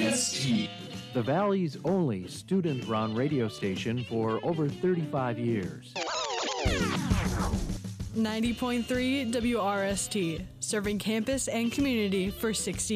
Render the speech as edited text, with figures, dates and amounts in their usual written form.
WRST, the Valley's only student-run radio station for over 35 years. 90.3 WRST, serving campus and community for 60